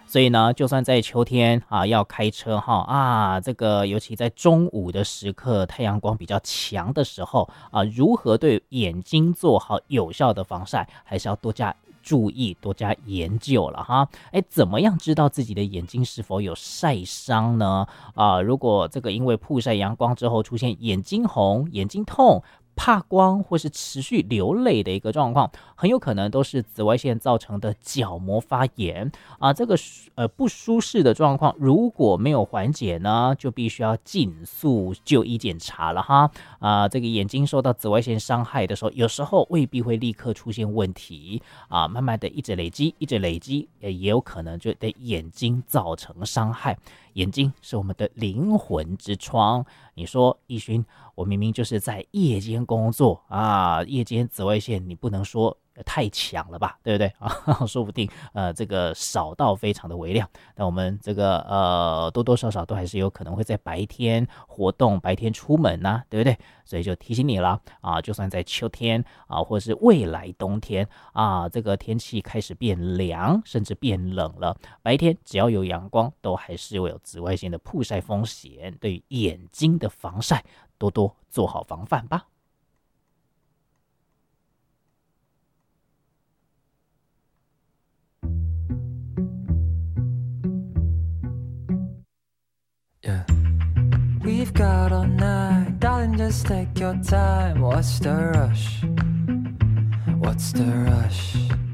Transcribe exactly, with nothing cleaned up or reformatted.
所以呢，就算在秋天啊，要开车哈啊，这个尤其在中午的时刻，太阳光比较强的时候啊，如何对眼睛做好有效的防晒，还是要多加注意，多加研究了哈。哎，怎么样知道自己的眼睛是否有晒伤呢？啊，如果这个因为曝晒阳光之后出现眼睛红、眼睛痛、怕光或是持续流泪的一个状况，很有可能都是紫外线造成的角膜发炎啊。这个呃不舒适的状况如果没有缓解呢，就必须要尽速就医检查了哈。啊，这个眼睛受到紫外线伤害的时候，有时候未必会立刻出现问题啊，慢慢的一直累积，一直累积，也有可能就对眼睛造成伤害。眼睛是我们的灵魂之窗。你说奕勋，我明明就是在夜间工作啊，夜间紫外线你不能说太强了吧，对不对啊？说不定呃这个少到非常的微量，那我们这个呃多多少少都还是有可能会在白天活动，白天出门啊，对不对？所以就提醒你了啊，就算在秋天啊，或是未来冬天啊，这个天气开始变凉，甚至变冷了，白天只要有阳光，都还是会有紫外线的曝晒风险，对于眼睛的防晒多多做好防范吧。 Yeah. We've got all night, darling, just take your time. What's the rush? What's the rush?